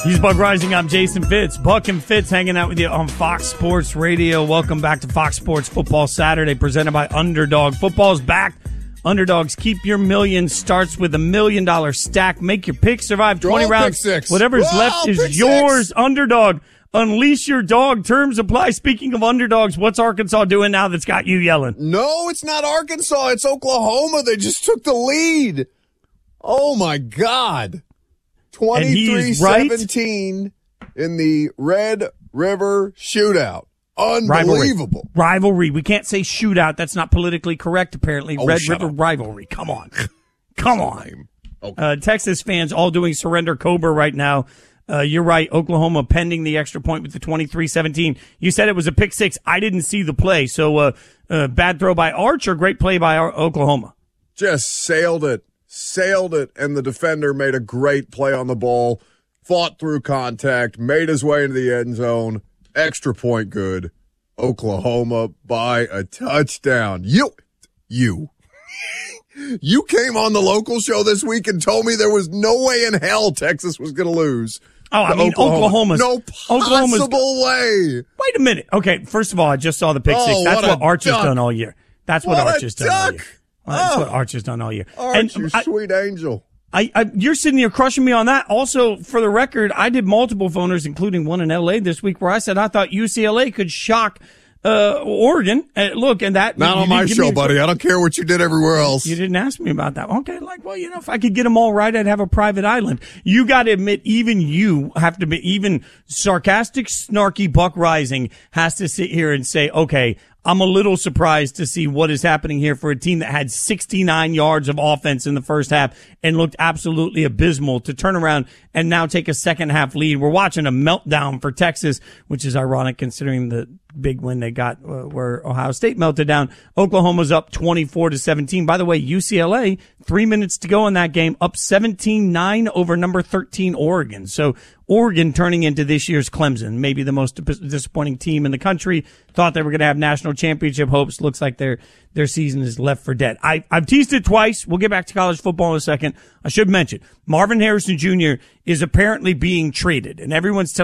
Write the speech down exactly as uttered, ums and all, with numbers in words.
He's Buck Rising. I'm Jason Fitz. Buck and Fitz hanging out with you on Fox Sports Radio. Welcome back to Fox Sports Football Saturday, presented by Underdog. Football's back. Underdogs, keep your million. Starts with a million dollar stack. Make your pick. Survive twenty Draw rounds. six. Whatever's Wow, left is pick yours. Six. Underdog. Unleash your dog. Terms apply. Speaking of underdogs, what's Arkansas doing now that's got you yelling? No, it's not Arkansas. It's Oklahoma. They just took the lead. Oh, my God. twenty-three seventeen right? in the Red River Shootout. Unbelievable. Rivalry. rivalry. We can't say shootout. That's not politically correct, apparently. Oh, Red shut River up. rivalry. Come on. Come on. Okay. Uh, Texas fans all doing surrender Cobra right now. Uh, you're right. Oklahoma pending the extra point with the twenty-three seventeen. You said it was a pick six. I didn't see the play. So, uh, uh, bad throw by Arch or great play by Ar- Oklahoma? Just sailed it. Sailed it, and the defender made a great play on the ball, fought through contact, made his way into the end zone. Extra point good. Oklahoma by a touchdown. You, you, you came on the local show this week and told me there was no way in hell Texas was going to lose. Oh, I mean, Oklahoma. Oklahoma's no possible Oklahoma's, way. Wait a minute. Okay, first of all, I just saw the pick Oh, six. That's what what, a Arch has duck. done all year. That's what, What Arch a has done all duck. year. Well, that's Oh. what Arch has done all year. Arch, And you I- sweet angel. I, I, you're sitting here crushing me on that. Also, for the record, I did multiple phoners, including one in L A this week, where I said I thought U C L A could shock uh, Oregon. Uh, look, and that Not you on my didn't give show, me- buddy. I don't care what you did everywhere else. You didn't ask me about that. Okay, like, well, you know, if I could get them all right, I'd have a private island. You got to admit, even you have to be, even sarcastic, snarky Buck Rising has to sit here and say, okay, I'm a little surprised to see what is happening here for a team that had sixty-nine yards of offense in the first half and looked absolutely abysmal to turn around and now take a second half lead. We're watching a meltdown for Texas, which is ironic considering the big win they got uh, where Ohio State melted down. Oklahoma's up twenty-four to seventeen. By the way, U C L A, three minutes to go in that game, up seventeen nine over number thirteen Oregon. So Oregon turning into this year's Clemson, maybe the most disappointing team in the country. Thought they were going to have national championship hopes. Looks like their their season is left for dead. I, I've teased it twice. We'll get back to college football in a second. I should mention, Marvin Harrison Junior is apparently being traded, and everyone's telling